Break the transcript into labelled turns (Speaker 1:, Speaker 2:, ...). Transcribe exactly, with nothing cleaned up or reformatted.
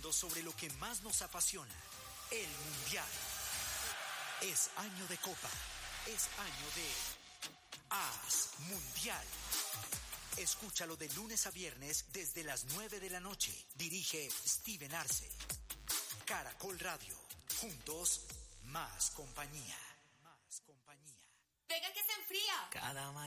Speaker 1: hablando sobre lo que más nos apasiona, el Mundial. Es año de Copa, es año de As Mundial. Escúchalo de lunes a viernes desde las nueve de la noche. Dirige Steven Arce. Caracol Radio. Juntos, más compañía. Más compañía.
Speaker 2: Venga que se enfría.
Speaker 3: Cada